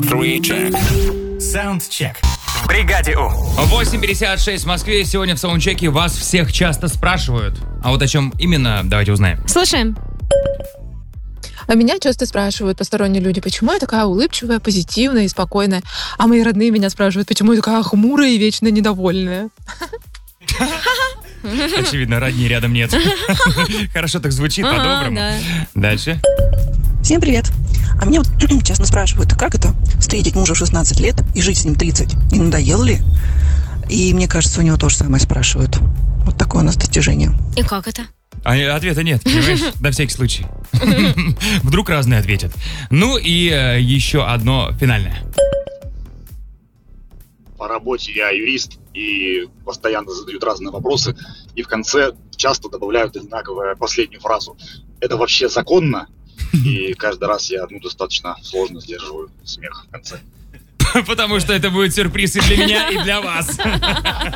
3-check. Soundcheck. В бригаде У. 8:56 в Москве. Сегодня в саундчеке вас всех часто спрашивают. А вот о чем именно, давайте узнаем. Слушаем. А меня часто спрашивают посторонние люди, почему я такая улыбчивая, позитивная и спокойная. А мои родные меня спрашивают, почему я такая хмурая и вечно недовольная. Очевидно, родни рядом нет. Хорошо так звучит, по-доброму. Дальше. Всем привет. А меня вот честно спрашивают, как это встретить мужа в 16 лет и жить с ним 30? Не надоело ли? И мне кажется, у него тоже самое спрашивают. Вот такое у нас достижение. И как это? А ответа нет, понимаешь? На всякий случай. Вдруг разные ответят. Ну и еще одно финальное. По работе я юрист, и постоянно задают разные вопросы, и в конце часто добавляют одинаковую последнюю фразу. Это вообще законно? И каждый раз я достаточно сложно сдерживаю смех в конце. Потому что это будет сюрприз и для меня, и для вас.